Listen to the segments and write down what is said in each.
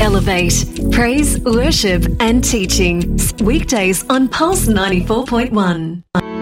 Elevate. Praise, worship and teaching. Weekdays on Pulse 94.1.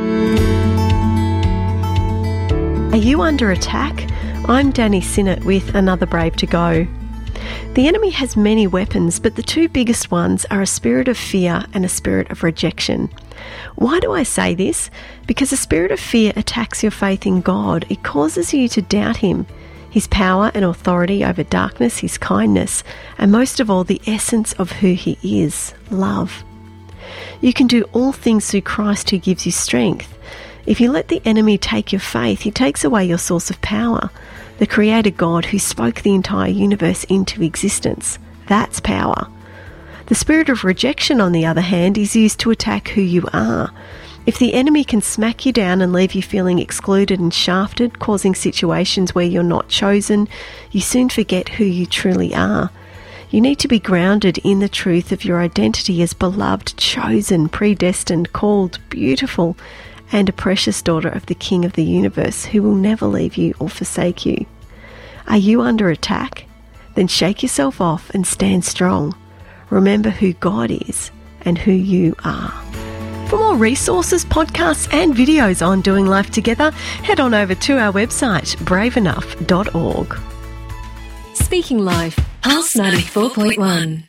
Are you under attack? I'm Danny Sinnott with Another Brave to Go. The enemy has many weapons, but the two biggest ones are a spirit of fear and a spirit of rejection. Why do I say this? Because a spirit of fear attacks your faith in God. It causes you to doubt Him, His power and authority over darkness, His kindness, and most of all, the essence of who He is, love. You can do all things through Christ who gives you strength. If you let the enemy take your faith, he takes away your source of power. The Creator God who spoke the entire universe into existence. That's power. The spirit of rejection, on the other hand, is used to attack who you are. If the enemy can smack you down and leave you feeling excluded and shafted, causing situations where you're not chosen, you soon forget who you truly are. You need to be grounded in the truth of your identity as beloved, chosen, predestined, called, beautiful, and a precious daughter of the King of the universe who will never leave you or forsake you. Are you under attack? Then shake yourself off and stand strong. Remember who God is and who you are. For more resources, podcasts and videos on doing life together, head on over to our website, braveenough.org. Speaking Life, Pulse 94.1.